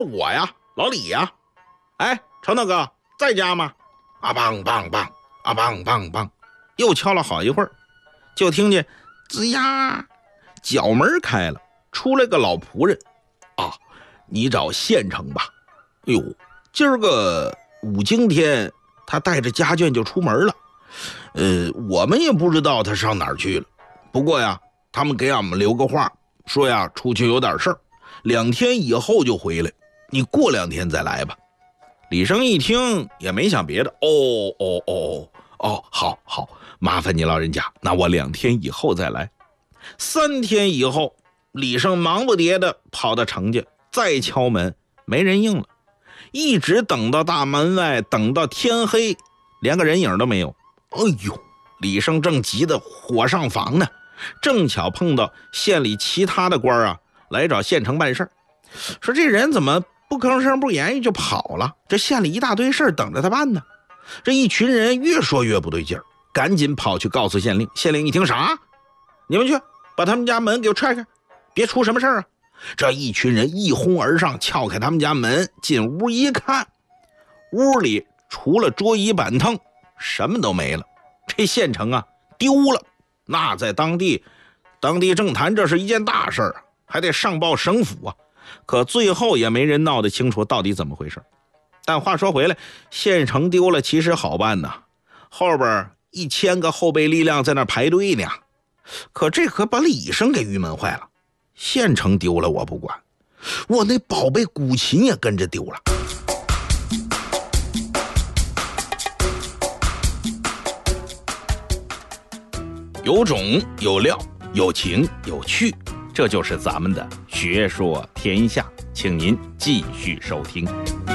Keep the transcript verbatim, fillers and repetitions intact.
我呀，老李呀。哎，程大哥在家吗？啊梆梆梆，啊梆梆梆，又敲了好一会儿，就听见吱呀，角门开了，出来个老仆人。啊，你找县城吧。哎呦，今儿个五更天，他带着家眷就出门了。呃，我们也不知道他上哪儿去了。不过呀，他们给俺们留个话，说呀出去有点事儿，两天以后就回来，你过两天再来吧。李生一听也没想别的，哦哦哦哦，好好，麻烦你老人家，那我两天以后再来。三天以后，李生忙不迭的跑到程家，再敲门，没人应了，一直等到大门外，等到天黑，连个人影都没有。哎呦，李生正急得火上房呢，正巧碰到县里其他的官啊来找县城办事，说这人怎么不吭声不言语就跑了，这县里一大堆事等着他办呢。这一群人越说越不对劲儿，赶紧跑去告诉县令。县令一听，啥？你们去把他们家门给我踹开，别出什么事儿啊。这一群人一哄而上，撬开他们家门，进屋一看，屋里除了桌椅板凳什么都没了。这县城啊丢了，那在当地当地政坛这是一件大事啊，还得上报省府啊。可最后也没人闹得清楚到底怎么回事。但话说回来，县城丢了其实好办呐，后边一千个后备力量在那排队呢。可这可把李生给郁闷坏了。县城丢了我不管，我那宝贝古琴也跟着丢了。有种有料，有情有趣，这就是咱们的学说天下，请您继续收听。